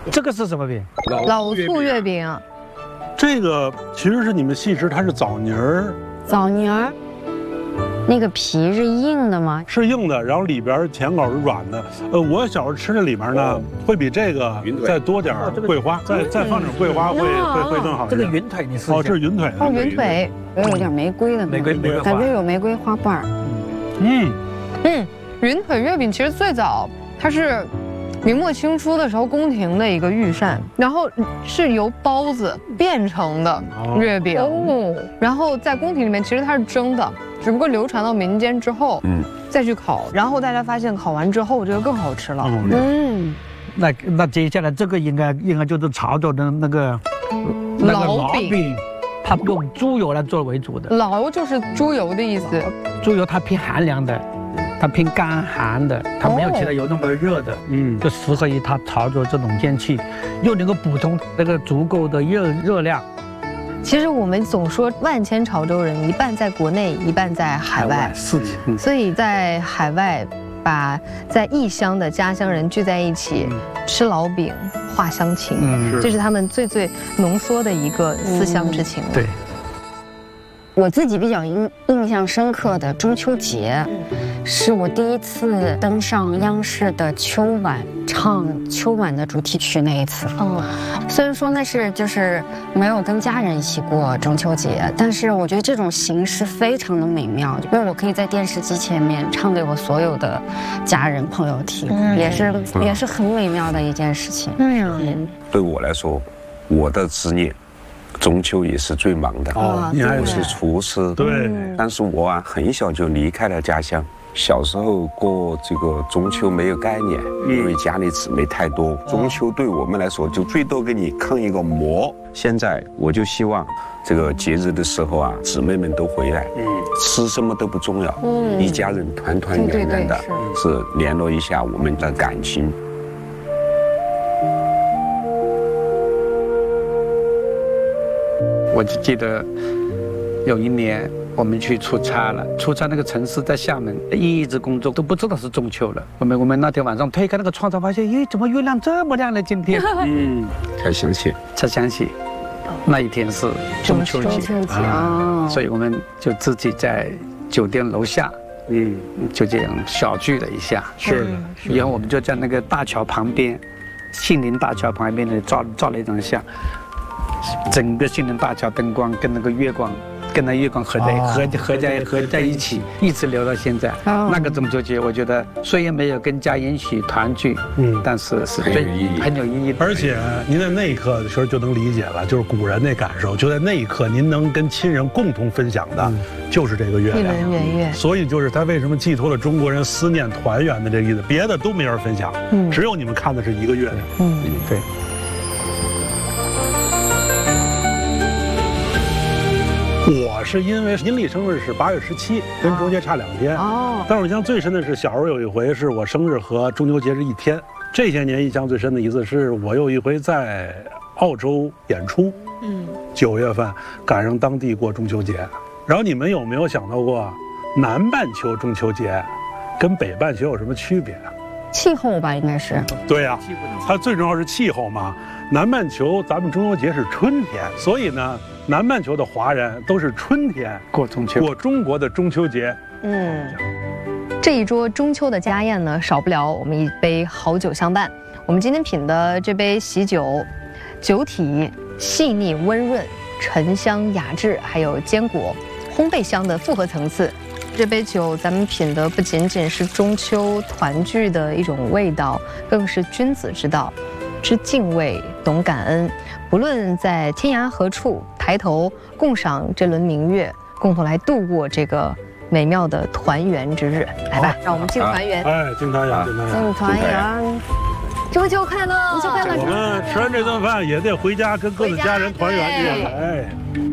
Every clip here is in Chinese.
这个是什么饼？ 老醋月饼。 这个其实是你们细吃，它是枣泥儿。 枣泥儿，那个皮是硬的吗？ 是硬的，然后里边甜口是软的。我小时候吃的里面呢，会比这个再多点桂花，再放点桂花会更好。 这个云腿你试一下。 哦，这是云腿。 哦，云腿，有点玫瑰的玫瑰感觉有玫瑰花瓣儿。 云腿月饼其实最早它是明末清初的时候宫廷的一个御膳，然后是由包子变成的月饼，然后在宫廷里面其实它是蒸的，只不过流传到民间之后，再去烤，然后大家发现烤完之后这个更好吃了。 那接下来这个应该就是潮州的那个老饼， 它用猪油来做为主的。 老就是猪油的意思， 猪油它偏寒凉的。它偏干寒的，它没有其他油那么热的，就适合于它潮州这种天气，又能够补充那个足够的热量。 其实我们总说万千潮州人，一半在国内，一半在海外， 是的。 所以在海外，把在异乡的家乡人聚在一起，吃老饼，话乡情，这是他们最浓缩的一个思乡之情。 对。 我自己比较印象深刻的中秋节，是我第一次登上央视的秋晚唱秋晚的主题曲那一次。虽然说那是就是没有跟家人一起过中秋节，但是我觉得这种形式非常的美妙，因为我可以在电视机前面唱给我所有的家人朋友听，也是很美妙的一件事情。 对我来说，我的职业。中秋也是最忙的我是厨师， 对。 但是我很小就离开了家乡。小时候过这个中秋没有概念，因为家里姊妹太多，中秋对我们来说就最多给你炕一个馍。现在我就希望这个节日的时候姊妹们都回来，吃什么都不重要，一家人团团圆圆的，是联络一下我们的感情。 我就记得有一年我们去出差了，出差那个城市在厦门，一直工作都不知道是中秋了。我们那天晚上推开那个窗才发现，怎么月亮这么亮呢？今天， 才想起，那一天是中秋节所以我们就自己在酒店楼下，就这样小聚了一下。 是的。 然后我们就在那个大桥旁边，杏林大桥旁边的照了一张相。整个杏林大桥灯光跟那个月光合在一起，一直留到现在。那个中秋节，我觉得虽然没有跟家人一起团聚，但是很有意义的。 而且您在那一刻的时候就能理解了，就是古人那感受，就在那一刻您能跟亲人共同分享的，就是这个月亮。 一轮圆月。所以就是他为什么寄托了中国人思念团圆的这个意思，别的都没人分享，只有你们看的是一个月亮。 对。 我是因为阴历生日是8月17，跟中秋节差2天。但是我印象最深的是小时候有一回是我生日和中秋节是一天。这些年印象最深的一次是我有一回在澳洲演出，9月份赶上当地过中秋节。然后你们有没有想到过，南半球中秋节跟北半球有什么区别？ 气候吧，应该是。 对呀，它最重要是气候嘛。南半球咱们中秋节是春天，所以呢，南半球的华人都是春天过中秋， 过中国的中秋节。 这一桌中秋的家宴呢，少不了我们一杯好酒相伴。我们今天品的这杯喜酒，酒体细腻温润，沉香雅致，还有坚果、烘焙香的复合层次。这杯酒咱们品的不仅仅是中秋团聚的一种味道，更是君子之道，知敬畏，懂感恩。不论在天涯何处，抬头共赏这轮明月，共同来度过这个美妙的团圆之日。来吧，让我们敬团圆。 敬团圆， 敬团圆。 中秋快乐！中秋快乐！ 我们吃完这顿饭也得回家跟各自家人团圆去。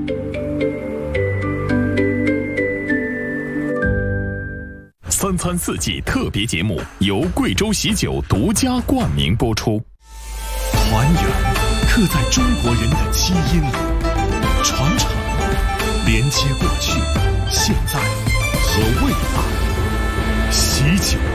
三餐四季特别节目由贵州喜酒独家冠名播出。团圆刻在中国人的基因里，传承连接过去、现在和未来。喜酒。